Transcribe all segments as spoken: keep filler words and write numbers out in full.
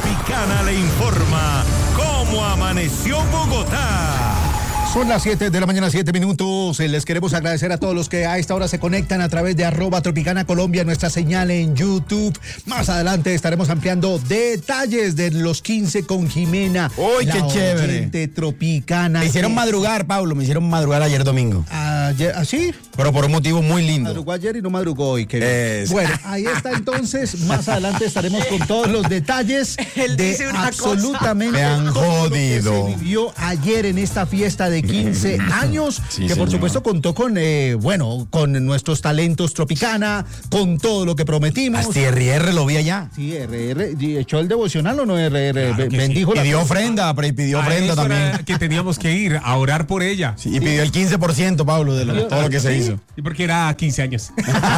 Tropicana le informa cómo amaneció Bogotá. Son las siete de la mañana, siete minutos. Les queremos agradecer a todos los que a esta hora se conectan a través de arroba Tropicana Colombia, nuestra señal en YouTube. Más adelante estaremos ampliando detalles de los quince con Jimena. ¡Uy, qué chévere! Tropicana. Me hicieron madrugar, Pablo, me hicieron madrugar ayer domingo. Ayer, ¿así? Pero por un motivo muy lindo. Madrugó ayer y no madrugó hoy. Qué bueno, ahí está entonces. Más adelante estaremos con todos los detalles de absolutamente me han todo jodido. lo que se vivió ayer en esta fiesta de quince años, sí, que por señor. supuesto contó con, eh, bueno, con nuestros talentos Tropicana, con todo lo que prometimos. Hasta R R lo vi allá. Sí, R R, ¿echó el devocional o no R R? Claro bendijo sí. la pidió ofrenda, pidió a ofrenda también. Que teníamos que ir a orar por ella. Sí, y pidió el quince por ciento, Pablo, de lo, todo lo que se ¿Sí? hizo. Y porque era quince años.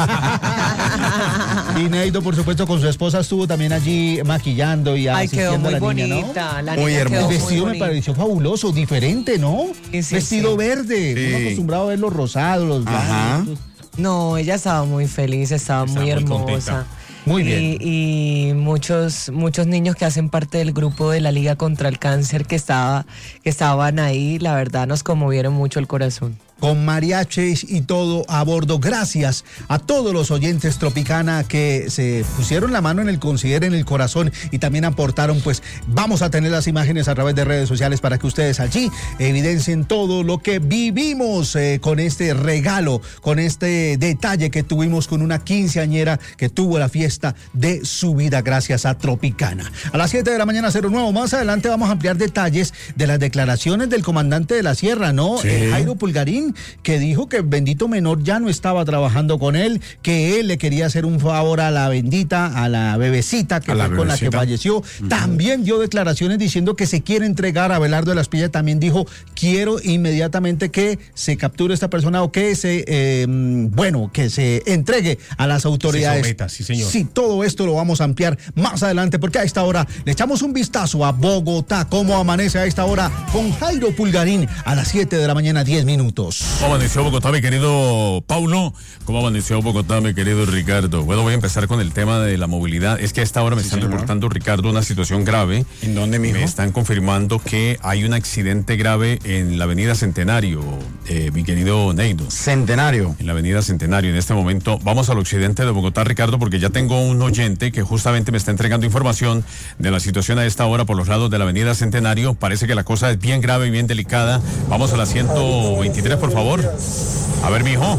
Y Neido, por supuesto, con su esposa estuvo también allí maquillando y Ay, quedó muy a la bonita, niña, ¿no? la muy niña hermoso. El vestido me pareció fabuloso, diferente, ¿no? Sí, sí, vestido sí. verde, sí. uno acostumbrado a ver los rosados, los blancos. No, ella estaba muy feliz, estaba, estaba muy hermosa. Contenta. Muy bien. Y, y muchos muchos niños que hacen parte del grupo de la Liga contra el Cáncer que estaba que estaban ahí, la verdad nos conmovieron mucho el corazón. Con mariachis y todo a bordo. Gracias a todos los oyentes Tropicana que se pusieron la mano en el considere, en el corazón y también aportaron. Pues vamos a tener las imágenes a través de redes sociales para que ustedes allí evidencien todo lo que vivimos eh, con este regalo, con este detalle que tuvimos con una quinceañera que tuvo la fiesta de su vida gracias a Tropicana. A las siete de la mañana, cero nuevo. Más adelante vamos a ampliar detalles de las declaraciones del comandante de la Sierra, ¿no? Sí. Eh, Jairo Pulgarín, que dijo que Bendito Menor ya no estaba trabajando con él, que él le quería hacer un favor a la bendita, a la bebecita que fue con la que falleció. Uh-huh. También dio declaraciones diciendo que se quiere entregar a Abelardo de la Espriella. También dijo, quiero inmediatamente que se capture esta persona o que se, eh, bueno, que se entregue a las autoridades. Se someta, sí, señor. Sí, todo esto lo vamos a ampliar más adelante, porque a esta hora le echamos un vistazo a Bogotá, cómo amanece a esta hora con Jairo Pulgarín a las siete de la mañana, diez minutos. ¿Cómo amaneció Bogotá, mi querido Paulo? ¿Cómo amaneció Bogotá, mi querido Ricardo? Bueno, voy a empezar con el tema de la movilidad. Es que a esta hora me sí, están señor. reportando, Ricardo, una situación grave. ¿En dónde, mijo? Me están confirmando que hay un accidente grave en la avenida Centenario, eh, mi querido Neido. Centenario. En la avenida Centenario, en este momento. Vamos al occidente de Bogotá, Ricardo, porque ya tengo un oyente que justamente me está entregando información de la situación a esta hora por los lados de la avenida Centenario. Parece que la cosa es bien grave y bien delicada. Vamos a la ciento veintitrés, por favor. A ver, mijo.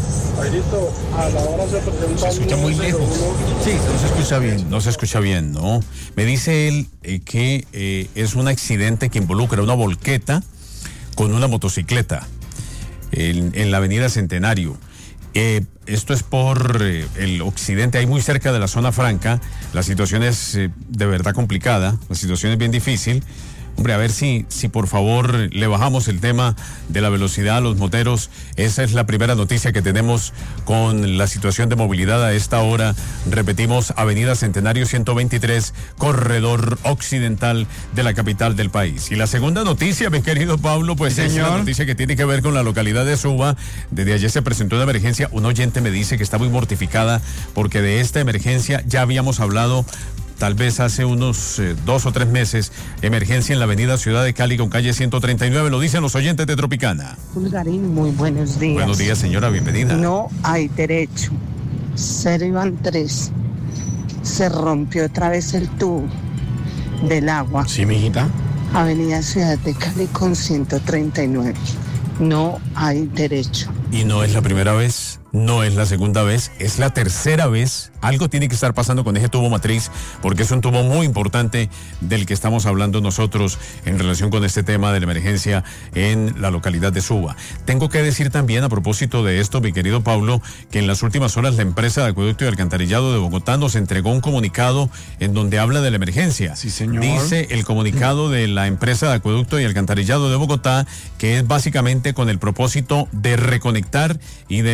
Se escucha muy lejos. Sí, no se escucha bien. No se escucha bien, ¿no? Me dice él eh, que eh, es un accidente que involucra una volqueta con una motocicleta en, en la avenida Centenario. Eh, esto es por eh, el occidente, ahí muy cerca de la zona franca. La situación es eh, de verdad complicada, la situación es bien difícil. Hombre, a ver si, si por favor le bajamos el tema de la velocidad a los moteros. Esa es la primera noticia que tenemos con la situación de movilidad a esta hora. Repetimos, avenida Centenario ciento veintitrés, corredor occidental de la capital del país. Y la segunda noticia, mi querido Pablo, pues sí, es una noticia que tiene que ver con la localidad de Suba. Desde ayer se presentó una emergencia. Un oyente me dice que está muy mortificada porque de esta emergencia ya habíamos hablado tal vez hace unos eh, dos o tres meses. Emergencia en la avenida Ciudad de Cali con calle ciento treinta y nueve, lo dicen los oyentes de Tropicana. Pulgarín, muy buenos días. Buenos días, señora, bienvenida. No hay derecho. Cero iban tres. Se rompió otra vez el tubo del agua. Sí, mijita. Avenida Ciudad de Cali con ciento treinta y nueve. No hay derecho. Y no es la primera vez, no es la segunda vez, es la tercera vez. Algo tiene que estar pasando con ese tubo matriz, porque es un tubo muy importante del que estamos hablando nosotros en relación con este tema de la emergencia en la localidad de Suba. Tengo que decir también, a propósito de esto, mi querido Pablo, que en las últimas horas la empresa de acueducto y alcantarillado de Bogotá nos entregó un comunicado en donde habla de la emergencia. Sí, señor. Dice el comunicado de la empresa de acueducto y alcantarillado de Bogotá que es básicamente con el propósito de reconectar y de evitar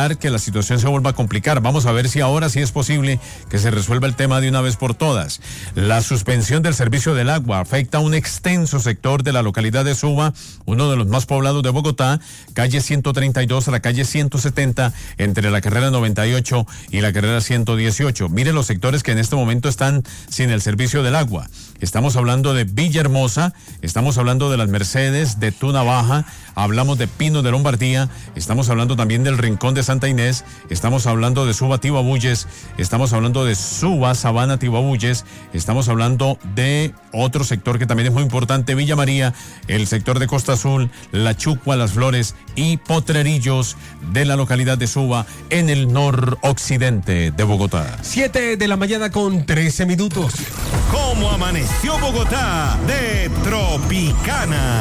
evitar que la situación se vuelva a complicar. Vamos a ver si ahora sí es posible que se resuelva el tema de una vez por todas. La suspensión del servicio del agua afecta a un extenso sector de la localidad de Suba, uno de los más poblados de Bogotá, calle ciento treinta y dos a la calle ciento setenta, entre la carrera noventa y ocho y la carrera ciento dieciocho. Miren los sectores que en este momento están sin el servicio del agua. Estamos hablando de Villahermosa, estamos hablando de Las Mercedes, de Tuna Baja, hablamos de Pino de Lombardía, estamos hablando también del Rincón de Santa Inés, estamos hablando de Suba Tibabuyes, estamos hablando de Suba Sabana Tibabuyes, estamos hablando de otro sector que también es muy importante, Villa María, el sector de Costa Azul, La Chucua, Las Flores y Potrerillos de la localidad de Suba en el noroccidente de Bogotá. siete de la mañana con trece minutos. ¿Cómo amaneció Bogotá de Tropicana?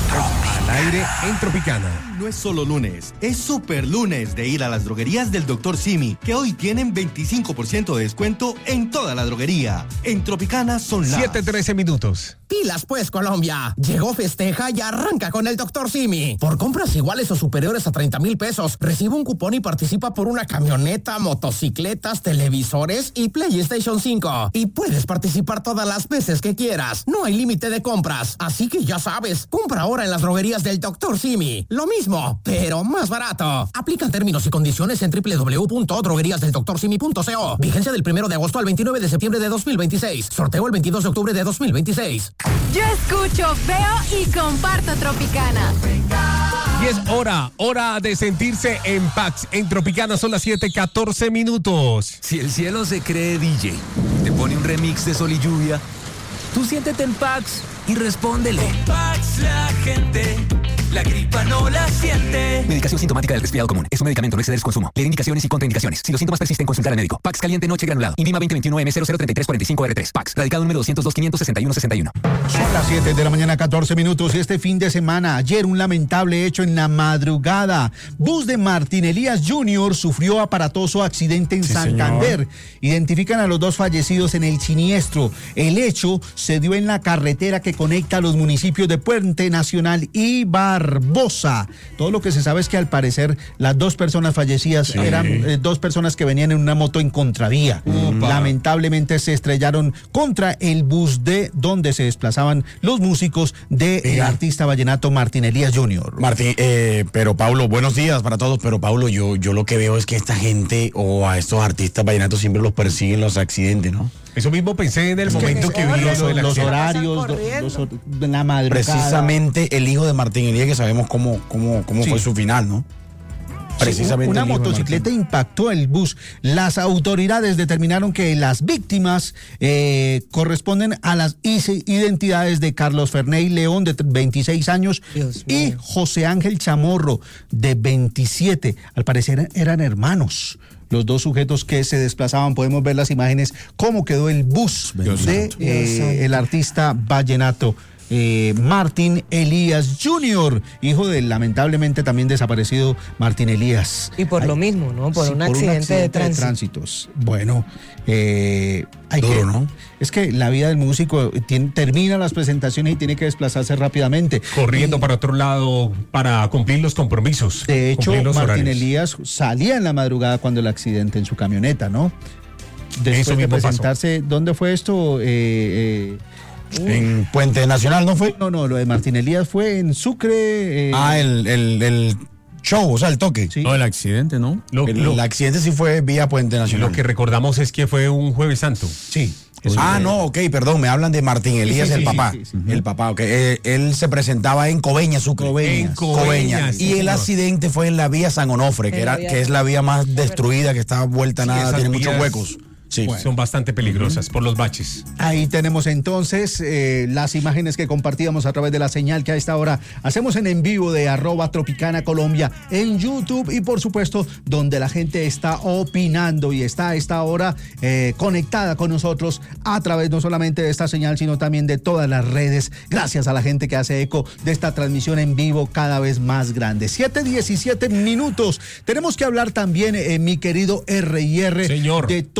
Al aire en Tropicana. No es solo lunes, es super lunes de ir a las droguerías del doctor Simi, que hoy tienen veinticinco por ciento de descuento en toda la droguería. En Tropicana son las siete trece minutos. Pilas pues, Colombia. Llegó Festeja y arranca con el doctor Simi. Por compras iguales o superiores a treinta mil pesos, recibe un cupón y participa por una camioneta, motocicletas, televisores y PlayStation cinco. Y puedes participar todas las veces que quieras. No hay límite de compras. Así que ya sabes, compra ahora en las droguerías del doctor Simi. Lo mismo, pero más barato. Aplican términos y condiciones en doble u doble u doble u punto droguerías del doctor simi punto co. Vigencia del primero de agosto al veintinueve de septiembre de dos mil veintiséis. Sorteo el veintidós de octubre de dos mil veintiséis. Yo escucho, veo y comparto Tropicana. Y es hora, hora de sentirse en Pax. En Tropicana son las siete catorce minutos. Si el cielo se cree D J, te pone un remix de Sol y Lluvia, tú siéntete en Pax y respóndele. Con Pax la gente, la gripa no la siente. Medicación sintomática del resfriado común. Es un medicamento, no exceder su consumo. Leer indicaciones y contraindicaciones. Si los síntomas persisten, consultar al médico. Pax caliente noche granulado. INVIMA veinte veintiuno M cero cero treinta y tres cuarenta y cinco R tres. Pax. Radicado número doscientos dos, quinientos sesenta y uno, sesenta y uno. Son las siete de la mañana, catorce minutos. Y este fin de semana, ayer, un lamentable hecho en la madrugada. Bus de Martín Elías junior sufrió aparatoso accidente en Sí, Santander. señor. Identifican a los dos fallecidos en el siniestro. El hecho se dio en la carretera que conecta los municipios de Puente Nacional y Barbosa. Todo lo que se sabe es que al parecer las dos personas fallecidas Sí. eran eh, dos personas que venían en una moto en contravía. Upa. Lamentablemente se estrellaron contra el bus de donde se desplazaban los músicos del de artista vallenato Martín Elías junior Martín, eh, pero Pablo, buenos días para todos, pero Pablo, yo, yo lo que veo es que esta gente o a estos artistas vallenatos siempre los persiguen los accidentes, ¿no? Eso mismo pensé en el momento que, vi los, eso del los accidente. horarios, do- los hor- de la madrugada. Precisamente el hijo de Martín Elías, que sabemos cómo, cómo, cómo Sí. fue su final, ¿no? Precisamente una el hijo de motocicleta Martín. impactó el bus. Las autoridades determinaron que las víctimas eh, corresponden a las is- identidades de Carlos Ferney León, de veintiséis años, Dios y mío. José Ángel Chamorro, de veintisiete. Al parecer eran hermanos. Los dos sujetos que se desplazaban, podemos ver las imágenes, cómo quedó el bus Dios de santo. eh, Dios santo. el artista vallenato. Eh, Martín Elías junior, hijo del lamentablemente también desaparecido Martín Elías. Y por Ay, lo mismo, ¿no? Por sí, un accidente de tránsito. tránsitos. Bueno, eh, hay Duro, que, ¿no? es que la vida del músico tiene- termina las presentaciones y tiene que desplazarse rápidamente. Corriendo Y, para otro lado para cumplir los compromisos. de hecho, cumplir los Martín horarios. Elías salía en la madrugada cuando el accidente en su camioneta, ¿no? Después Eso de mismo pasó. presentarse, ¿dónde fue esto? Eh, eh, En Puente Nacional, ¿no fue? no, no, lo de Martín Elías fue en Sucre. eh, Ah, el, el, el show, o sea, el toque. Sí. No, el accidente, ¿no? Lo, El, lo- el accidente sí fue vía Puente Nacional. lo que recordamos es que fue un Jueves Santo. Sí. Ah, no, ok, perdón, me hablan de Martín Elías, sí, el sí, papá. sí, sí, sí. El papá, ok. Eh, él se presentaba en Coveñas, Sucre. Coveñas. En Coveñas, sí, Y el señor. accidente fue en la vía San Onofre, que, En la era, vía- que es la vía más destruida, que está vuelta a Sí, nada, esas tiene muchos vías- huecos. Sí. Son bastante peligrosas por los baches. Ahí tenemos entonces eh, las imágenes que compartíamos a través de la señal que a esta hora hacemos en en vivo de arroba Tropicana Colombia en YouTube y por supuesto donde la gente está opinando y está a esta hora eh, conectada con nosotros a través no solamente de esta señal sino también de todas las redes. Gracias a la gente que hace eco de esta transmisión en vivo cada vez más grande. siete diecisiete minutos. Tenemos que hablar también, eh, mi querido R y R, Señor. de todo lo que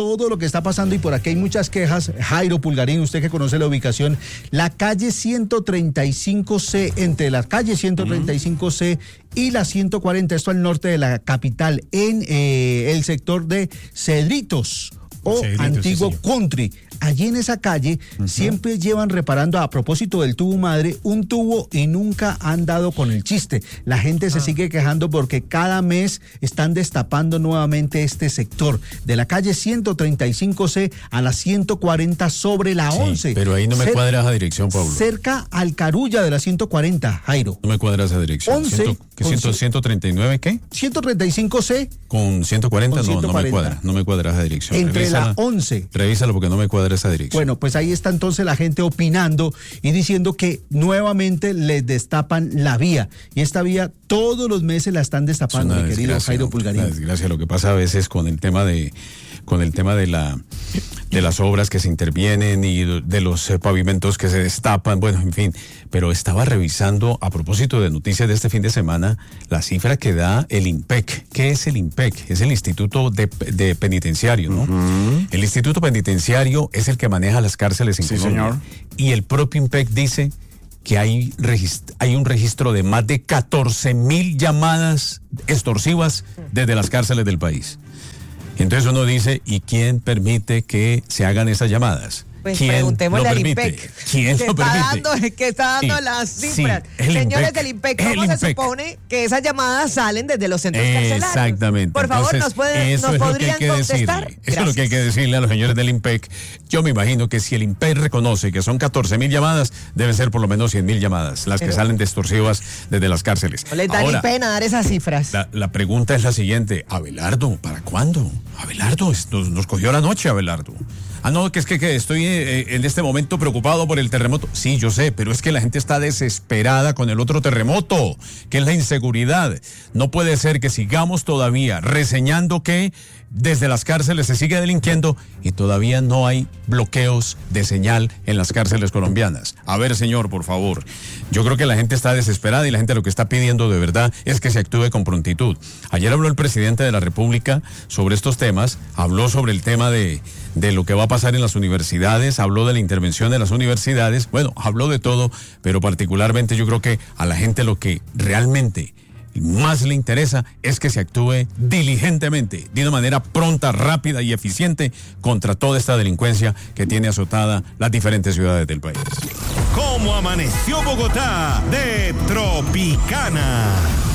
está pasando, y por aquí hay muchas quejas. Jairo Pulgarín, usted que conoce la ubicación, la calle ciento treinta y cinco C, entre la calle ciento treinta y cinco C y la ciento cuarenta, esto al norte de la capital, en eh, el sector de Cedritos o Cedritos, antiguo sí, country. Allí en esa calle uh-huh. siempre llevan reparando, a propósito del tubo madre, un tubo y nunca han dado con el chiste. La gente se ah. sigue quejando porque cada mes están destapando nuevamente este sector de la calle ciento treinta y cinco C a la ciento cuarenta sobre la sí, once. Pero ahí no me Cer- cuadra esa dirección, Pablo. Cerca al Carulla de la ciento cuarenta, Jairo. No me cuadra esa dirección. once, Ciento, ¿qué, ciento, ¿ciento treinta y nueve qué? ciento treinta y cinco C. Con ciento cuarenta, con no, ciento cuarenta. No me cuadra. No me cuadra esa dirección. Entre Revísala, la once. Revísalo porque no me cuadra esa dirección. Bueno, pues ahí está entonces la gente opinando y diciendo que nuevamente les destapan la vía. Y esta vía todos los meses la están destapando, mi querido Jairo Pulgarín. Una desgracia. Lo que pasa a veces con el tema de con el tema de la de las obras que se intervienen y de los eh, pavimentos que se destapan, bueno, en fin, pero estaba revisando a propósito de noticias de este fin de semana la cifra que da el INPEC. ¿Qué es el INPEC? Es el Instituto de, de Penitenciario, ¿no? Uh-huh. El Instituto Penitenciario es el que maneja las cárceles en sí, Colombia. Señor. Y el propio INPEC dice que hay, regist- hay un registro de más de catorce mil llamadas extorsivas desde las cárceles del país. Entonces uno dice, ¿y quién permite que se hagan esas llamadas? Pues ¿Quién preguntémosle lo al permite? INPEC. ¿Quién que lo está permite? dando, que está dando Sí, las sí, cifras. el Señores INPEC, del INPEC, el ¿cómo se INPEC. supone que esas llamadas salen desde los centros carcelarios? Exactamente. Por favor, Entonces, nos, puede, eso nos es lo que podrían hay que contestar. decirle. Eso es lo que hay que decirle a los señores del INPEC. Yo me imagino que si el INPEC reconoce que son catorce mil llamadas, deben ser por lo menos cien mil llamadas, las Pero, que salen de extorsivas desde las cárceles. No les da Ahora, ni pena dar esas cifras. La, la pregunta es la siguiente. Abelardo, ¿para cuándo? Abelardo, nos, nos cogió la noche, Abelardo. Ah, no, que es que, que estoy eh, en este momento preocupado por el terremoto. Sí, yo sé, pero es que la gente está desesperada con el otro terremoto, que es la inseguridad. No puede ser que sigamos todavía reseñando que desde las cárceles se sigue delinquiendo y todavía no hay bloqueos de señal en las cárceles colombianas. A ver, señor, por favor. Yo creo que la gente está desesperada y la gente lo que está pidiendo de verdad es que se actúe con prontitud. Ayer habló el presidente de la República sobre estos temas, habló sobre el tema de, de lo que va a pasar en las universidades, habló de la intervención de las universidades, bueno, habló de todo, pero particularmente yo creo que a la gente lo que realmente más le interesa es que se actúe diligentemente, de una manera pronta, rápida y eficiente contra toda esta delincuencia que tiene azotada las diferentes ciudades del país. ¿Cómo amaneció Bogotá? De Tropicana.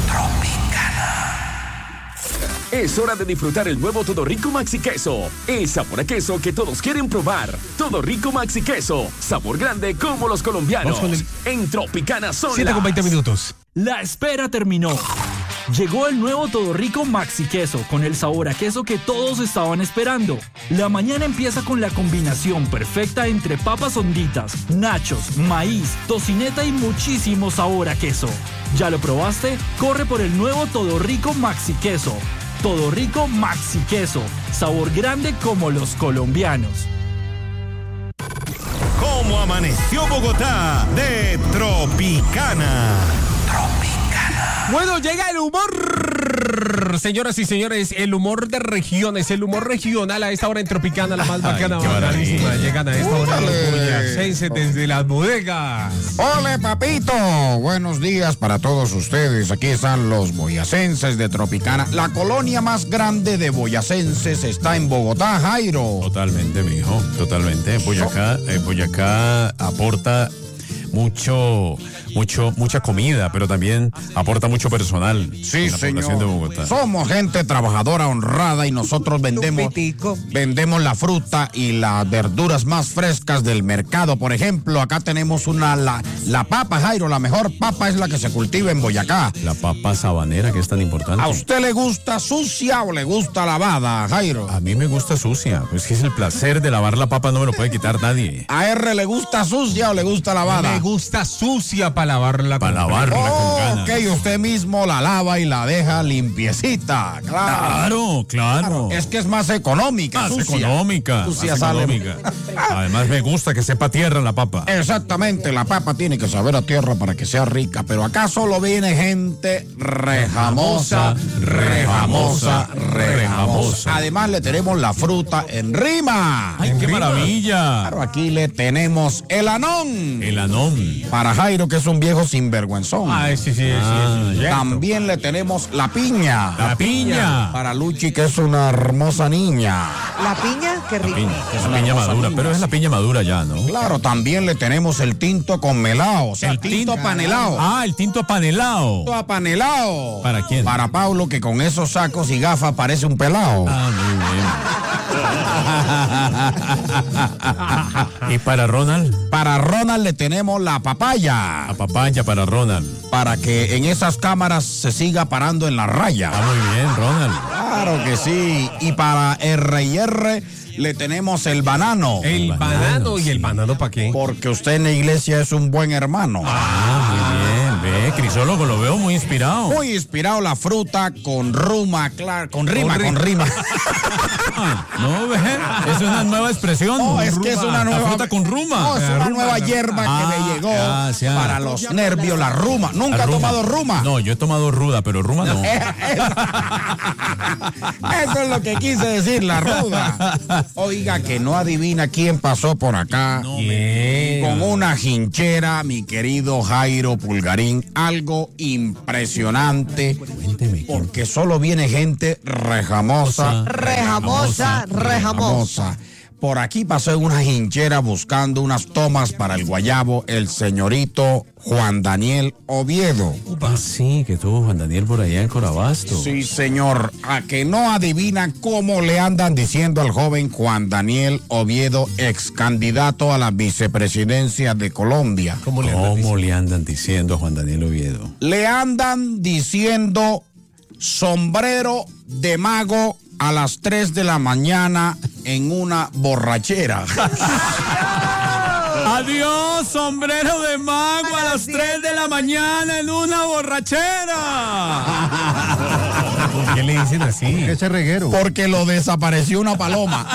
Es hora de disfrutar el nuevo Todo Rico Maxi Queso. El sabor a queso que todos quieren probar. Todo Rico Maxi Queso. Sabor grande como los colombianos. El... En Tropicana son siete con veinte minutos. La espera terminó. Llegó el nuevo Todo Rico Maxi Queso con el sabor a queso que todos estaban esperando. La mañana empieza con la combinación perfecta entre papas honditas, nachos, maíz, tocineta y muchísimo sabor a queso. ¿Ya lo probaste? Corre por el nuevo Todo Rico Maxi Queso. Todo Rico Maxi Queso. Sabor grande como los colombianos. ¿Cómo amaneció Bogotá? De Tropicana. Bueno, llega el humor, señoras y señores, el humor de regiones, el humor regional a esta hora en Tropicana, la más bacana, bacanísima. Llegan a esta hora los boyacenses desde las bodegas. ¡Ole, papito! Buenos días para todos ustedes. Aquí están los boyacenses de Tropicana. La colonia más grande de boyacenses está en Bogotá, Jairo. Totalmente, mijo, totalmente. Boyacá, eh, Boyacá aporta mucho, mucho, mucha comida, pero también aporta mucho personal. Sí, en la señor. población de Bogotá. Somos gente trabajadora, honrada, y nosotros vendemos, vendemos la fruta y las verduras más frescas del mercado. Por ejemplo, acá tenemos una, la, la papa, Jairo, la mejor papa es la que se cultiva en Boyacá. La papa sabanera, que es tan importante. ¿A usted le gusta sucia o le gusta lavada, Jairo? A mí me gusta sucia, pues que es el placer de lavar la papa, no me lo puede quitar nadie. ¿A R le gusta sucia o le gusta lavada? Me gusta sucia, para lavarla Para lavarla con ganas. Ok, usted mismo la lava y la deja limpiecita. Claro, Claro, claro. es que es más económica. Más sucia. económica. Sucia más sale. económica. Además me gusta que sepa tierra la papa. Exactamente, la papa tiene que saber a tierra para que sea rica, pero acá solo viene gente rejamosa, rejamosa, rejamosa. Además le tenemos la fruta en rima. ¡Ay, qué maravilla! Claro, aquí le tenemos el anón. El anón. Para Jairo, que es un viejo sinvergüenzón. Ay, sí, sí, Ah, sí. sí. También le tenemos la piña. La piña. Para Luchi, que es una hermosa niña. La piña, qué rico. Piña, es una una piña hermosa madura, niña, pero es la piña madura ya, ¿no? Claro, también le tenemos el tinto con melao, o sea, el tinto panelao. Ah, el tinto apanelado. Tinto apanelao. ¿Para quién? Para Paulo, que con esos sacos y gafas parece un pelao. Ah, muy bien. ¿Y para Ronald? Para Ronald le tenemos la papaya. La papaya para Ronald. Para que en esas cámaras se siga parando en la raya. Ah, muy bien, Ronald. Claro que sí. Y para R y R le tenemos el banano. El banano. banano, ¿Y el banano para qué? Porque usted en la iglesia es un buen hermano. Ah, muy bien. Ve, Crisólogo, lo veo muy inspirado. Muy inspirado la fruta con ruma, claro, con rima, con rima. Ah, no, ve, es una nueva expresión. No, es que es una nueva La fruta con ruma. No, es una nueva hierba Ah, que me llegó gracias. para los nervios, la ruma. ¿Nunca La ha ruma. tomado ruma? No, yo he tomado ruda, pero ruma no. Eso es lo que quise decir, la ruda. Oiga, que no adivina quién pasó por acá. Con una hinchera, mi querido Jairo Pulgarín. Algo impresionante. Porque solo viene gente rejamosa. Rejamosa, rejamosa. Por aquí pasó en una hinchera buscando unas tomas para el guayabo el señorito Juan Daniel Oviedo. Ah, sí, que tuvo Juan Daniel por allá en Corabasto. Sí, señor. A que no adivinan cómo le andan diciendo al joven Juan Daniel Oviedo, ex candidato a la vicepresidencia de Colombia. ¿Cómo le andan, ¿Cómo le andan diciendo a Juan Daniel Oviedo? Le andan diciendo sombrero de mago a las tres de la mañana en una borrachera. Adiós, sombrero de mago a las tres de la mañana en una borrachera. ¿Por qué le dicen así? Ese reguero. Porque lo desapareció una paloma.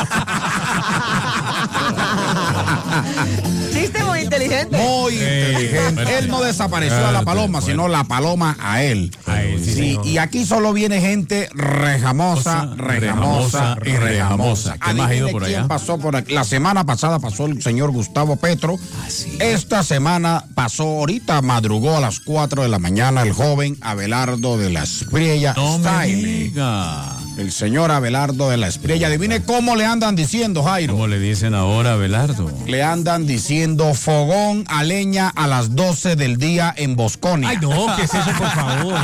Chiste muy inteligente. Muy inteligente. Él no desapareció a la paloma, sino la paloma a él. A él, sí, Sí, señor. y aquí solo viene gente rejamosa, rejamosa, rejamosa y rejamosa. ¿Qué más ha ido Adivine por quién allá? pasó por aquí. La semana pasada pasó el señor Gustavo Petro. Esta semana pasó, ahorita madrugó a las cuatro de la mañana el joven Abelardo de la Espriella. No me Style. diga. El señor Abelardo de la Espriella. Adivine cómo le andan diciendo, Jairo. ¿Cómo le dicen ahora a Abelardo? Le andan diciendo fogón a leña a las doce del día en Bosconia. Ay, no, ¿qué es eso, por favor?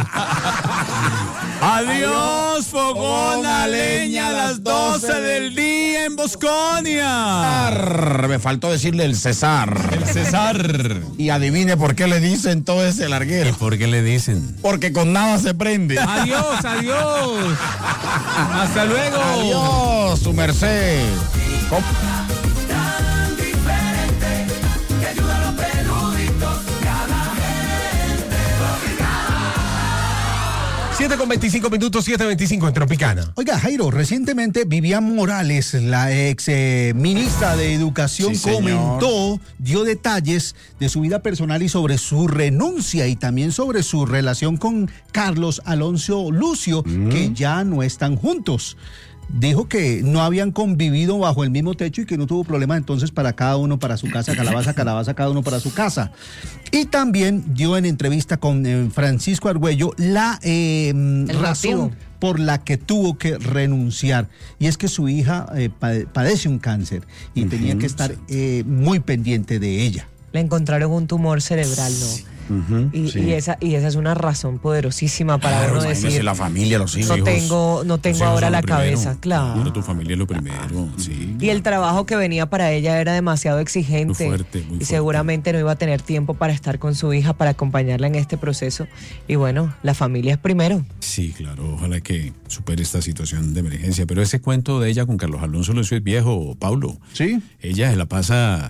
Adiós, fogón a leña a las doce del día en Bosconia. César. Me faltó decirle el César. El César. Y adivine por qué le dicen todo ese larguero. ¿Y por qué le dicen? Porque con nada se prende. Adiós, adiós. Hasta luego. Adiós, su merced. ¿Cómo? Tan diferente que ayuda a los peluditos, cada gente siete con veinticinco minutos, siete veinticinco en Tropicana. Oiga, Jairo, recientemente Vivian Morales, la ex eh, ministra de Educación, Sí, comentó, dio detalles de su vida personal y sobre su renuncia y también sobre su relación con Carlos Alonso Lucio, Mm. que ya no están juntos. Dijo que no habían convivido bajo el mismo techo y que no tuvo problema entonces para cada uno para su casa, calabaza, calabaza, cada uno para su casa. Y también dio en entrevista con eh, Francisco Argüello la eh, razón motivo. por la que tuvo que renunciar. Y es que su hija eh, pade- padece un cáncer y tenía que estar eh, muy pendiente de ella. Le encontraron un tumor cerebral, ¿no? Uh-huh, Y, sí. y esa y esa es una razón poderosísima para Claro, uno imagínese decir, la familia, los hijos. no tengo, no Los tengo hijos ahora son la lo primero. cabeza, claro. Tu familia es lo primero, sí. Y el trabajo que venía para ella era demasiado exigente. Muy fuerte, muy y fuerte. seguramente no iba a tener tiempo para estar con su hija, para acompañarla en este proceso. Y bueno, la familia es primero. Sí, claro, ojalá que supere esta situación de emergencia. Pero ese cuento de ella con Carlos Alonso Lucio es viejo, Paulo. ¿Sí? Ella se la pasa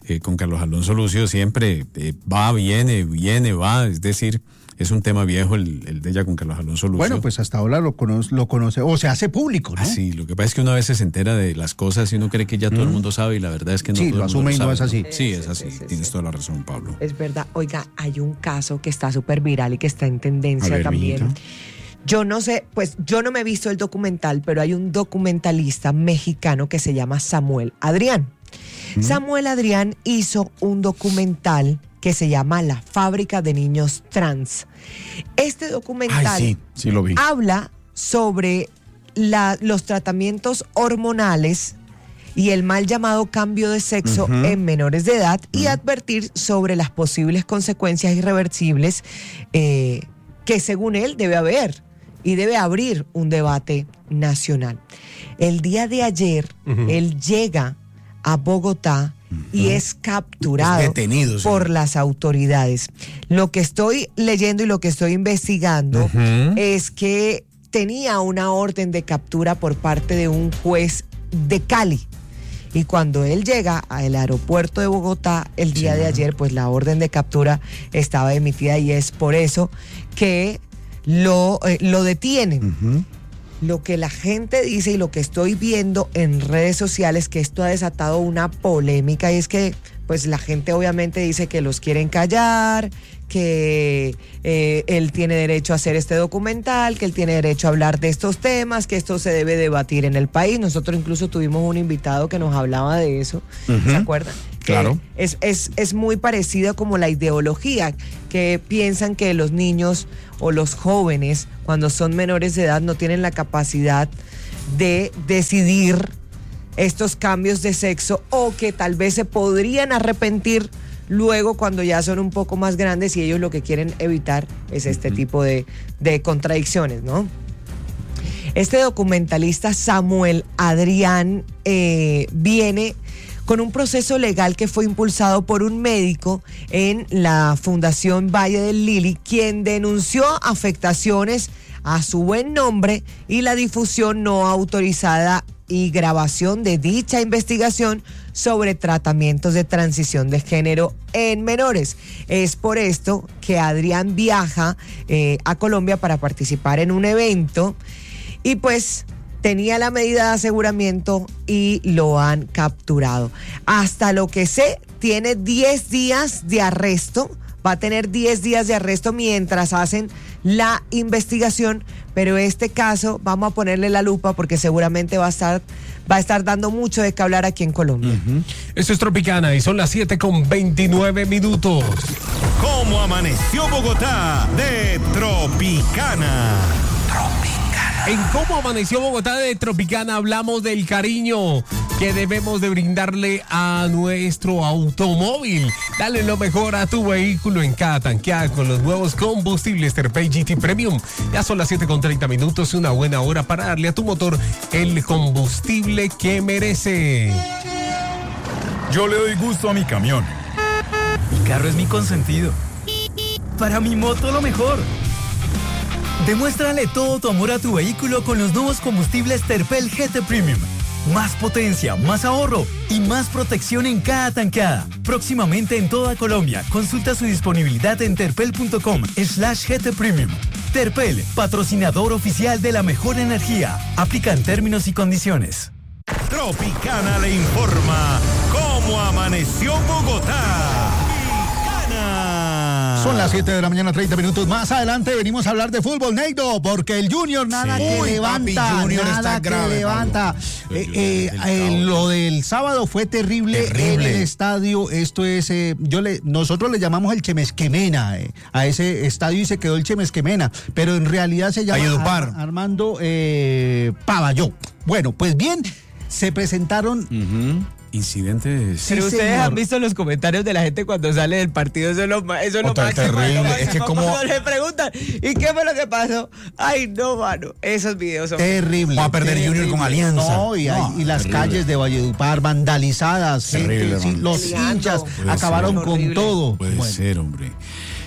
eh, con Carlos Alonso Lucio siempre eh, va, viene, viene, va, es decir, es un tema viejo el, el de ella con Carlos Alonso Lucio. Bueno, pues hasta ahora lo conoce, lo conoce o se hace público, ¿no? Ah, sí, lo que pasa es que una vez se entera de las cosas y uno cree que ya todo mm. el mundo sabe y la verdad es que no sí, todo lo el asume mundo y no sabe, es así. ¿no? Sí, es así, sí, sí, tienes sí. toda la razón, Pablo. Es verdad. Oiga, hay un caso que está súper viral y que está en tendencia A ver, también. mijita. Yo no sé, pues yo no me he visto el documental, pero hay un documentalista mexicano que se llama Samuel Adrián. ¿Mm? Samuel Adrián hizo un documental que se llama La fábrica de niños trans. Este documental Ay, sí, sí lo vi. habla sobre la, los tratamientos hormonales y el mal llamado cambio de sexo uh-huh. en menores de edad uh-huh. y advertir sobre las posibles consecuencias irreversibles eh, que según él debe haber y debe abrir un debate nacional. El día de ayer uh-huh. él llega a Bogotá y es capturado es detenido, sí. por las autoridades. Lo que estoy leyendo y lo que estoy investigando uh-huh. es que tenía una orden de captura por parte de un juez de Cali. Y cuando él llega al aeropuerto de Bogotá el día sí. de ayer, pues la orden de captura estaba emitida y es por eso que lo, eh, lo detienen. Uh-huh. Lo que la gente dice y lo que estoy viendo en redes sociales, que esto ha desatado una polémica, y es que pues la gente obviamente dice que los quieren callar, que eh, él tiene derecho a hacer este documental, que él tiene derecho a hablar de estos temas, que esto se debe debatir en el país. Nosotros incluso tuvimos un invitado que nos hablaba de eso, uh-huh. ¿se acuerdan? Claro. Que es, es, es muy parecido como la ideología, que piensan que los niños o los jóvenes, cuando son menores de edad, no tienen la capacidad de decidir estos cambios de sexo, o que tal vez se podrían arrepentir luego cuando ya son un poco más grandes, y ellos lo que quieren evitar es este uh-huh. tipo de, de contradicciones, ¿no? Este documentalista Samuel Adrián eh, viene con un proceso legal que fue impulsado por un médico en la Fundación Valle del Lili, quien denunció afectaciones a su buen nombre y la difusión no autorizada y grabación de dicha investigación sobre tratamientos de transición de género en menores. Es por esto que Adrián viaja eh, a Colombia para participar en un evento y pues tenía la medida de aseguramiento y lo han capturado. Hasta lo que sé, tiene diez días de arresto, va a tener diez días de arresto mientras hacen la investigación, pero este caso vamos a ponerle la lupa porque seguramente va a estar, va a estar dando mucho de qué hablar aquí en Colombia. Uh-huh. Esto es Tropicana y son las siete con veintinueve minutos. ¿Cómo amaneció Bogotá de Tropicana? En Cómo Amaneció Bogotá de Tropicana hablamos del cariño que debemos de brindarle a nuestro automóvil. Dale lo mejor a tu vehículo en cada tanqueada con los nuevos combustibles Terpel G T Premium. Ya son las siete con treinta minutos, una buena hora para darle a tu motor el combustible que merece. Yo le doy gusto a mi camión. Mi carro es mi consentido. Para mi moto lo mejor. Demuéstrale todo tu amor a tu vehículo con los nuevos combustibles Terpel G T Premium. Más potencia, más ahorro y más protección en cada tanqueada. Próximamente en toda Colombia. Consulta su disponibilidad en terpel.com slash GT Premium. Terpel, patrocinador oficial de la mejor energía. Aplican términos y condiciones. Tropicana le informa cómo amaneció Bogotá. Son las siete de la mañana, treinta minutos. Más adelante venimos a hablar de fútbol, Neido, porque el Junior nada sí. que Uy, levanta, papi, Junior nada está que grave, levanta. Eh, eh, eh, lo del sábado fue terrible, terrible. En el estadio. Esto es, eh, yo le, nosotros le llamamos el Chemesquemena eh, a ese estadio y se quedó el Chemesquemena, pero en realidad se llama Ar, Armando eh, Pavalló. Bueno, pues bien, se presentaron. Uh-huh. Incidentes. Pero sí, ustedes señor. han visto los comentarios de la gente cuando sale del partido. Eso es lo, eso es lo máximo. Terrible. Lo es que como cuando le preguntan, ¿y qué fue lo que pasó? Ay, no, mano. Esos videos son terrible. Va a perder terrible. Junior con Alianza. No, y, no, y las terrible. calles de Valledupar vandalizadas. Terrible, gente, sí, los hinchas Puede acabaron ser. con todo. Puede bueno. ser, hombre.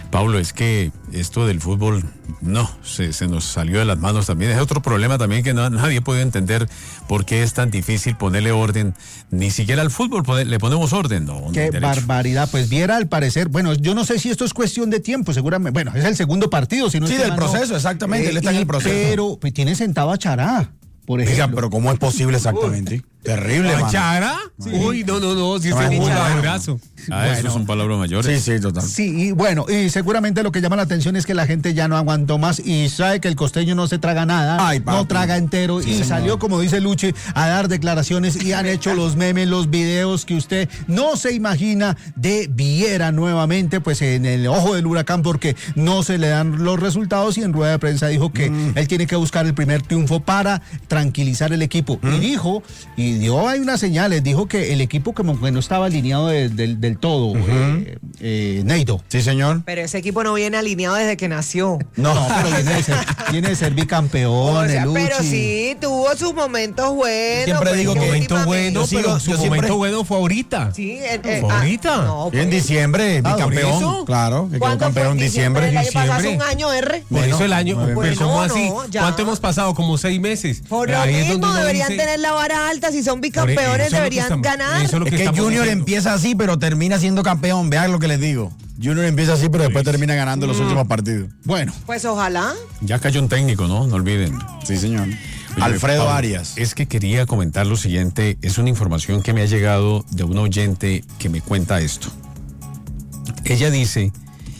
Pablo, es que esto del fútbol, no, se, se nos salió de las manos también. Es otro problema también que no, nadie puede entender por qué es tan difícil ponerle orden. Ni siquiera al fútbol poner, le ponemos orden, ¿no? Qué derecho. barbaridad. Pues Viera, al parecer, bueno, yo no sé si esto es cuestión de tiempo, seguramente. Bueno, es el segundo partido. Si no sí, estoy del mal, proceso, no. exactamente. Eh, él está en y, el proceso. Pero pues, tiene sentado a Chará, por ejemplo. Oiga, pero ¿cómo es posible exactamente? Terrible, ¿A mano. Chara? Sí. Uy, no, no, no, si No, ese es un Chara. abrazo. Ah, Bueno. eso son palabras mayores. Sí, sí, total. Sí, y bueno, y seguramente lo que llama la atención es que la gente ya no aguantó más y sabe que el costeño no se traga nada, Ay, papi. no traga entero Sí, y señor. salió, como dice Luchi, a dar declaraciones y han hecho los memes, los videos que usted no se imagina de Viera nuevamente, pues en el ojo del huracán porque no se le dan los resultados y en rueda de prensa dijo que Mm. él tiene que buscar el primer triunfo para tranquilizar el equipo. Mm. Y dijo, y dio ahí unas señales, dijo que el equipo como que no estaba alineado de- del- del todo, eh, eh, Neido. Sí, señor. Pero ese equipo no viene alineado desde que nació. No, pero viene de ser, viene de ser bicampeón, O sea, el Luchi. pero sí, tuvo sus momentos buenos. Siempre pues, digo que Momento últimamente- bueno, Yo sigo- pero yo su siempre- momento bueno fue ahorita. Sí, eh, eh, ¿Fue ah, ahorita? no, Y en pues, diciembre, Ah, ¿por bicampeón. eso? Claro, que quedó ¿cuándo fue campeón en diciembre. del año pasado? Hace diciembre. un año, R. Por eso el año, nueve pero meses. ¿cómo Bueno, así? no, ya. ¿Cuánto hemos pasado? Como seis meses. Por lo Ahí es donde mismo uno deberían dice- tener la vara alta. Si son Por bicampeones, eso es lo que deberían estamos- ganar. eso es lo Es que estamos Junior diciendo. empieza así, pero termina siendo campeón. Vean lo que les digo. Junior empieza así, pero después termina ganando los últimos partidos. Bueno, Pues ojalá. Ya cayó un técnico, ¿no? No olviden. Sí, señor. Oye, Alfredo Pablo, Arias. Es que quería comentar lo siguiente. Es una información que me ha llegado de un oyente que me cuenta esto. Ella dice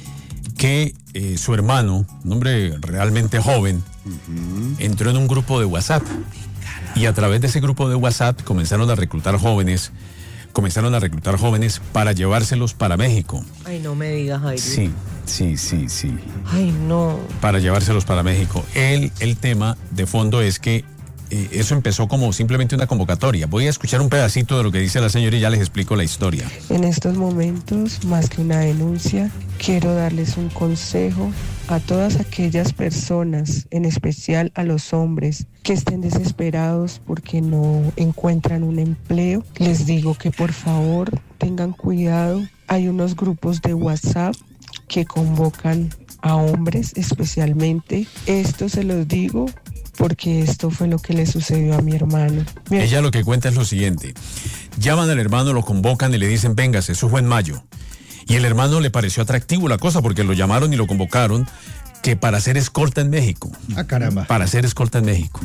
que eh, su hermano, un hombre realmente joven, entró en un grupo de WhatsApp. Y a través de ese grupo de WhatsApp comenzaron a reclutar jóvenes, comenzaron a reclutar jóvenes para llevárselos para México. Ay, no me digas, Jairo. Sí, sí, sí, sí. Ay, no. Para llevárselos para México. El, el tema de fondo es que eh, eso empezó como simplemente una convocatoria. Voy a escuchar un pedacito de lo que dice la señora y ya les explico la historia. En estos momentos, más que una denuncia, quiero darles un consejo a todas aquellas personas, en especial a los hombres, que estén desesperados porque no encuentran un empleo. Les digo que por favor tengan cuidado. Hay unos grupos de WhatsApp que convocan a hombres especialmente. Esto se los digo porque esto fue lo que le sucedió a mi hermano. Mi Ella lo que cuenta es lo siguiente. Llaman al hermano, lo convocan y le dicen, véngase, eso fue en mayo. Y el hermano le pareció atractivo la cosa porque lo llamaron y lo convocaron que para hacer escolta en México. ah, caramba. Para hacer escolta en México.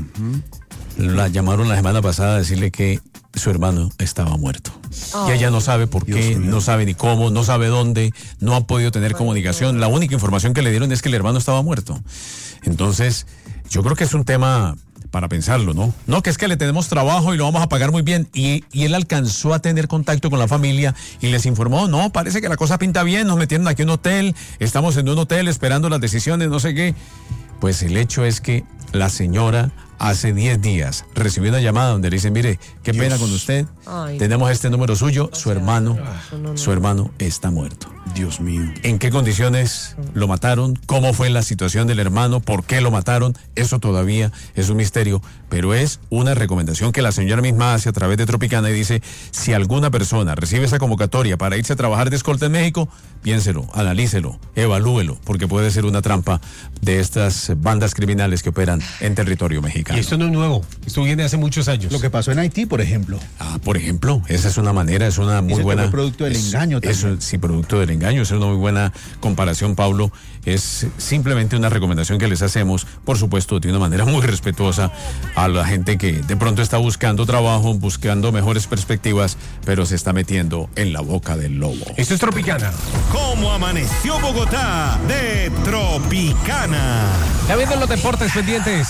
La llamaron la semana pasada a decirle que su hermano estaba muerto. Oh. Y ella no sabe por qué, no sabe ni cómo, no sabe dónde, no ha podido tener comunicación. La única información que le dieron es que el hermano estaba muerto. Entonces, yo creo que es un tema para pensarlo, ¿no? No, que es que le tenemos trabajo y lo vamos a pagar muy bien. Y, y él alcanzó a tener contacto con la familia y les informó, no, parece que la cosa pinta bien, nos metieron aquí en un hotel, estamos en un hotel esperando las decisiones, no sé qué. Pues el hecho es que la señora hace diez días recibió una llamada donde le dicen, mire, qué pena con usted, Ay. tenemos este número suyo, su hermano, no, no. su hermano está muerto. Dios mío. ¿En qué condiciones lo mataron? ¿Cómo fue la situación del hermano? ¿Por qué lo mataron? Eso todavía es un misterio, pero es una recomendación que la señora misma hace a través de Tropicana y dice, si alguna persona recibe esa convocatoria para irse a trabajar de escolta en México, piénselo, analícelo, evalúelo, porque puede ser una trampa de estas bandas criminales que operan en territorio mexicano. Y esto no es nuevo, esto viene hace muchos años. Lo que pasó en Haití, por ejemplo. Ah, por ejemplo, esa es una manera, es una muy Ese buena. fue producto del es- engaño también. Eso, sí, producto del engaño, es una muy buena comparación, Pablo. Es simplemente una recomendación que les hacemos, por supuesto, de una manera muy respetuosa a la gente que de pronto está buscando trabajo, buscando mejores perspectivas, pero se está metiendo en la boca del lobo. Esto es Tropicana. ¿Cómo amaneció Bogotá? De Tropicana. Ya viendo los deportes pendientes.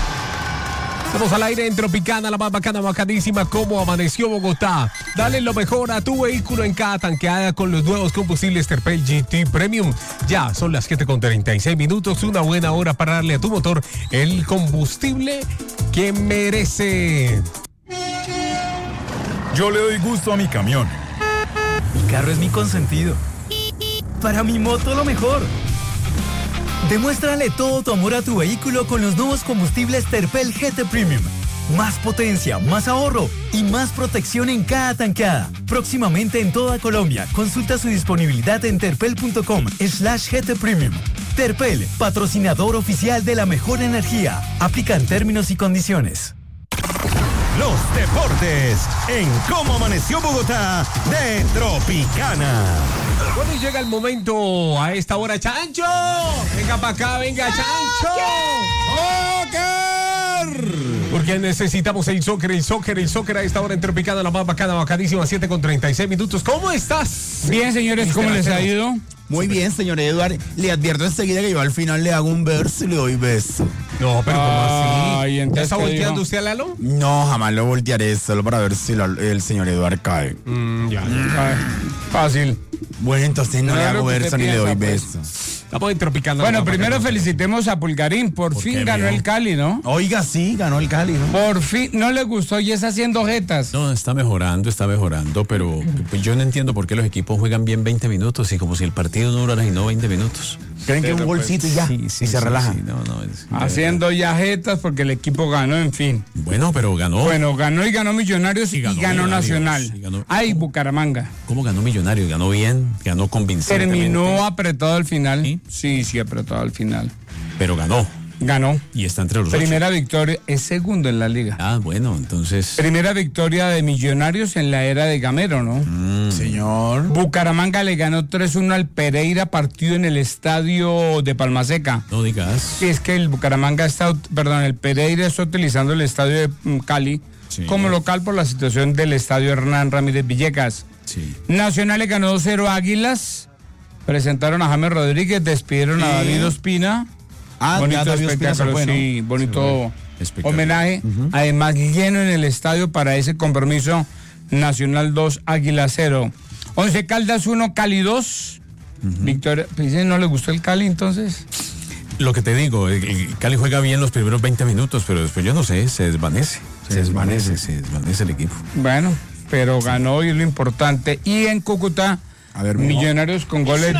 Estamos al aire en Tropicana, la más bacana, bacanísima. ¿Cómo amaneció Bogotá? Dale lo mejor a tu vehículo en cada tanqueada con los nuevos combustibles Terpel G T Premium. Ya son las siete con treinta y seis minutos, una buena hora para darle a tu motor el combustible que merece. Yo le doy gusto a mi camión. Mi carro es mi consentido. Para mi moto lo mejor. Demuéstrale todo tu amor a tu vehículo con los nuevos combustibles Terpel G T Premium. más potencia, más ahorro y más protección en cada tanqueada. Próximamente en toda Colombia. Consulta su disponibilidad en terpel.com slash GT Premium. Terpel, patrocinador oficial de la mejor energía. Aplican términos y condiciones. Los deportes en Cómo Amaneció Bogotá de Tropicana. Bueno, y llega el momento a esta hora, Chancho. Venga para acá, venga, Chancho. ¡Soccer! Porque necesitamos el soccer, el soccer, el soccer a esta hora en Tropicana, la más bacana, bacadísima, siete con treinta y seis minutos. ¿Cómo estás? Bien, señores, ¿cómo les ha ido? Muy bien, señor Eduardo. Le advierto enseguida que yo al final le hago un verso y le doy beso. No, pero ¿cómo así? Ay, ¿Ya está ¿qué volteando dijo? usted a Lalo? No, jamás lo voltearé, solo para ver si lo- el señor Eduardo cae. Mm, ya, Ay, fácil. Bueno, entonces no, No le es hago lo que verso usted ni le doy piensa, pues. beso. Estamos en Tropicana. Bueno, la más primero bacana. felicitemos a Pulgarín. Por ¿Por fin qué, ganó mijo? el Cali, ¿no? Oiga, sí, ganó el Cali, ¿no? Por fin, no le gustó y está haciendo jetas. No, está mejorando, está mejorando, pero pues, yo no entiendo por qué los equipos juegan bien veinte minutos y como si el partido no durara y no veinte minutos. ¿Creen que un golcito y ya? Sí, sí, y se sí, relajan. sí, no, no, es- Haciendo ya jetas porque el equipo ganó, en fin. Bueno, pero ganó. Bueno, ganó y ganó Millonarios y Y ganó, ganó Millonarios, Nacional. y ganó- Ay, Bucaramanga. ¿Cómo ganó Millonarios? Ganó bien, ganó convincentemente. Terminó apretado al final. ¿Sí? Sí, sí, apretado al final. Pero ganó. Ganó. Y está entre los ocho. Primera victoria, es segundo en la liga. Ah, bueno, entonces. Primera victoria de Millonarios en la era de Gamero, ¿no? Mm, Señor. Bucaramanga le ganó tres uno al Pereira, partido en el estadio de Palmaseca. no digas. Sí, es que el Bucaramanga está, ut- perdón, el Pereira está utilizando el estadio de mm, Cali Sí. como local por la situación del estadio Hernán Ramírez Villegas. Sí. Nacional le ganó dos cero a Águilas, presentaron a James Rodríguez, despidieron a Sí. David Ospina. Ah, ya bonito David Ospina se espectáculo, fue, ¿no? sí, bonito Espectacular. homenaje. Además, lleno en el estadio para ese compromiso. Nacional dos, Águila cero. Once Caldas uno, Cali dos. Victoria, pues, ¿no le gustó el Cali entonces? Lo que te digo, el, el Cali juega bien los primeros veinte minutos, pero después yo no sé, se desvanece. Se, desvanece, se desvanece el equipo. Bueno, pero ganó y es lo importante. Y en Cúcuta, A ver, mijo. Millonarios con goles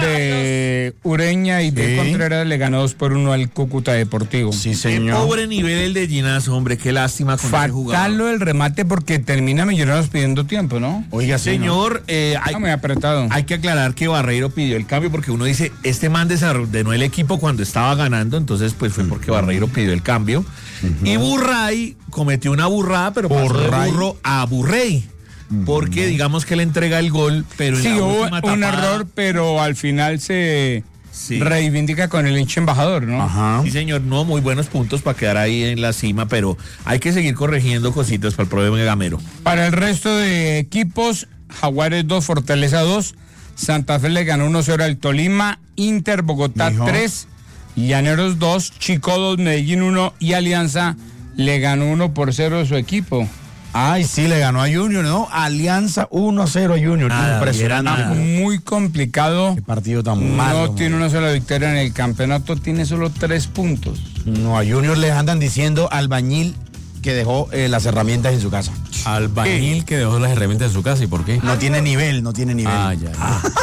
de Ureña y de Sí. Contreras le ganó dos por uno al Cúcuta Deportivo. Sí, Qué señor. pobre nivel el de Ginazo, hombre, qué lástima con ese Fatal jugador. lo del remate porque termina Millonarios pidiendo tiempo, ¿no? Oiga, sí, ¿no? Señor, eh, hay, Está muy apretado. hay que aclarar que Barreiro pidió el cambio porque uno dice, este man desordenó el equipo cuando estaba ganando, entonces pues fue porque Barreiro pidió el cambio. Y Burray cometió una burrada, pero pasó de Burray. burro a Burrey. Porque digamos que le entrega el gol, pero en Sí, la hubo última un tapada- error, pero al final se Sí. reivindica con el hincha embajador, ¿no? Ajá. Sí, señor, no, muy buenos puntos para quedar ahí en la cima, pero hay que seguir corrigiendo cositas para el problema de Gamero. Para el resto de equipos, Jaguares dos, Fortaleza dos, Santa Fe le ganó uno cero al Tolima, Inter Bogotá Mijo. tres, Llaneros dos, Chico dos, Medellín uno y Alianza le ganó uno por cero a su equipo. Ay, sí, le ganó a Junior, ¿no? Alianza uno cero a Junior. Nada, Impresionante. hubiera nada. Muy complicado. Qué partido tan No malo. tiene una sola victoria en el campeonato, tiene solo tres puntos. No, a Junior les andan diciendo albañil que dejó eh, las herramientas en su casa. Albañil que dejó las herramientas en su casa, ¿y por qué? No tiene nivel, no tiene nivel. Ah, ya.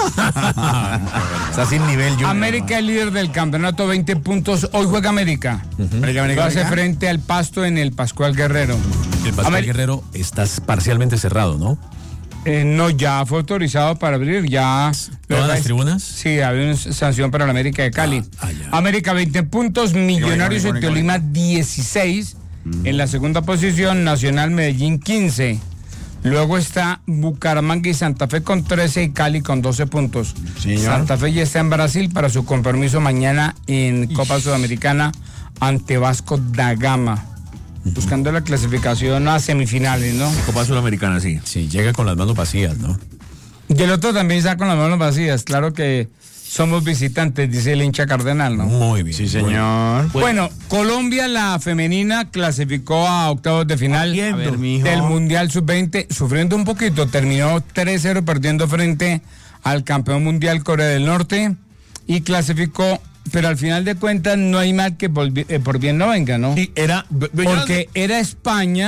ya. Está sin nivel Junior. América es líder del campeonato, veinte puntos. Hoy juega América. América, Lo América, hace América. frente al Pasto en el Pascual Guerrero. El Pascual Ameri- Guerrero está parcialmente cerrado, ¿no? Eh, no, ya fue autorizado para abrir, ya. ¿Todas las tribunas? Sí, había una sanción para la América de Cali. Ah, ah, ya. América veinte puntos, Millonarios Igual, igual, en igual, Tolima dieciséis. En la segunda posición, Nacional Medellín quince. Luego está Bucaramanga y Santa Fe con trece y Cali con doce puntos. Señor. Santa Fe ya está en Brasil para su compromiso mañana en Copa Sudamericana ante Vasco da Gama. Buscando la clasificación a semifinales, ¿no? Copa Sudamericana, sí. Sí, llega con las manos vacías, ¿no? Y el otro también está con las manos vacías. Claro que somos visitantes, dice el hincha cardenal, ¿no? Muy bien. Sí, señor. Bueno, Colombia, la femenina, clasificó a octavos de final A ver, mijo. del Mundial sub veinte, sufriendo un poquito, terminó tres cero perdiendo frente al campeón mundial Corea del Norte y clasificó, pero al final de cuentas no hay mal que por, bi- eh, por bien no venga, ¿no? Sí, era. Porque era España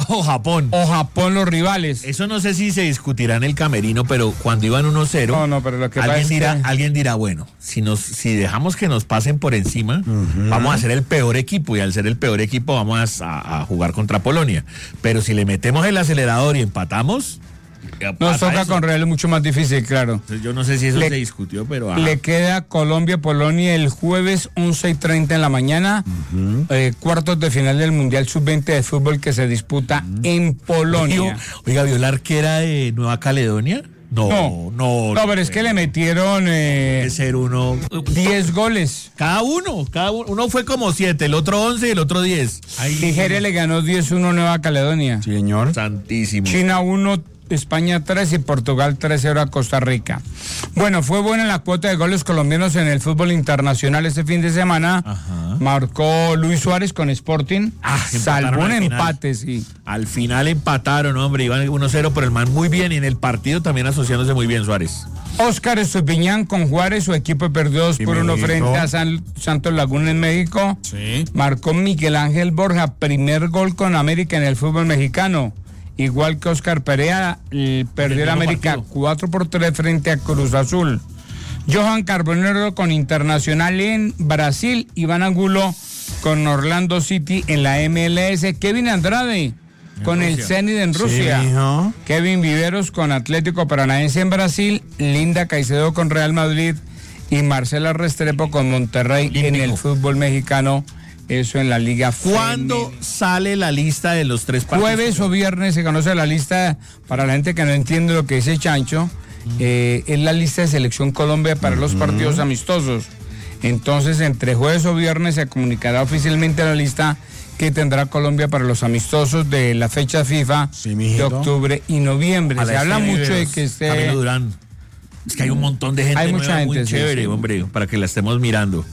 O Japón. O Japón los rivales. Eso no sé si se discutirá en el camerino, pero cuando iban uno cero, no, no, pero lo que pasa alguien, es dirá, que... alguien dirá, bueno, si nos si dejamos que nos pasen por encima, uh-huh. vamos a ser el peor equipo, y al ser el peor equipo vamos a, a jugar contra Polonia. Pero si le metemos el acelerador y empatamos... Nos toca eso. Con Real es mucho más difícil, claro. Entonces, yo no sé si eso le, se discutió, pero... Ajá. Le queda Colombia-Polonia el jueves once y treinta en la mañana, uh-huh. eh, cuartos de final del Mundial sub veinte de fútbol que se disputa uh-huh. en Polonia. Oiga, oiga, ¿vio la arquera de Nueva Caledonia? No, no, no. No, pero es que le metieron... Eh, ser uno... diez goles. Cada uno, cada uno. Uno fue como siete, el otro once y el otro diez. Nigeria le ganó diez uno a Nueva Caledonia. Sí, señor. Santísimo. China uno, España tres y Portugal tres cero a Costa Rica. Bueno, fue buena la cuota de goles colombianos en el fútbol internacional este fin de semana. Ajá. Marcó Luis Suárez con Sporting. Ah, salvó un empate, sí. Al final empataron, hombre, iban uno cero, pero el man muy bien, y en el partido también asociándose muy bien Suárez. Óscar Estupiñán con Juárez, su equipo perdió dos por uno frente a San, Santos Laguna en México. Sí. Marcó Miguel Ángel Borja, primer gol con América en el fútbol mexicano. Igual que Oscar Perea, perdió el América cuatro por tres frente a Cruz Azul. Johan Carbonero con Internacional en Brasil. Iván Angulo con Orlando City en la M L S. Kevin Andrade en con Rusia. El Zenit en Rusia. Sí, Kevin Viveros con Atlético Paranaense en Brasil. Linda Caicedo con Real Madrid. Y Marcela Restrepo con Monterrey Olímpico. En el fútbol mexicano. Eso en la Liga. ¿Cuándo femenina. Sale la lista de los tres partidos? Jueves o viernes se conoce la lista. Para la gente que no entiende lo que dice Chancho, uh-huh. eh, es la lista de Selección Colombia para uh-huh. los partidos amistosos. Entonces, entre jueves o viernes se comunicará oficialmente la lista que tendrá Colombia para los amistosos de la fecha FIFA sí, de octubre y noviembre. Se habla mucho de que esté... Camilo Durán. Es que hay un montón de gente hay mucha gente, muy chévere, sí, sí. hombre, para que la estemos mirando.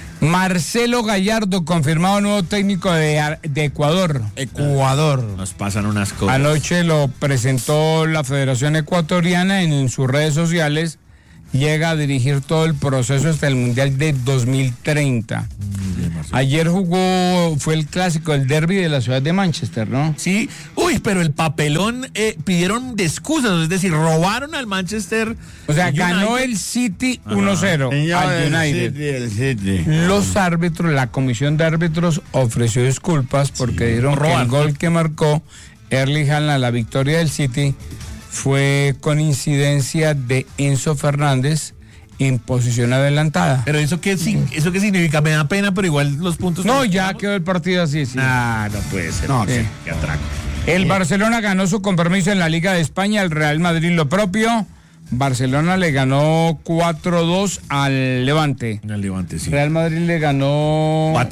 Marcelo Gallardo, confirmado nuevo técnico de, de Ecuador. Ecuador. Nos pasan unas cosas. Anoche lo presentó la Federación Ecuatoriana en sus redes sociales. Llega a dirigir todo el proceso hasta el Mundial de dos mil treinta. Bien, ayer jugó, fue el clásico, el derbi de la ciudad de Manchester, ¿no? Sí, uy, pero el papelón eh, pidieron de excusas, es decir, robaron al Manchester. O sea, ganó el City uno cero al United. City, el City. Los árbitros, la comisión de árbitros ofreció disculpas porque sí, dieron que el gol que marcó Erling Haaland, la victoria del City, fue con incidencia de Enzo Fernández en posición adelantada. Pero eso qué, eso qué significa, me da pena, pero igual los puntos... No, ya quedó el partido así, sí. Ah, no puede ser. No, sí. Qué atraco. El Bien. Barcelona ganó su compromiso en la Liga de España, el Real Madrid lo propio. Barcelona le ganó cuatro dos al Levante. Al Levante, sí. Real Madrid le ganó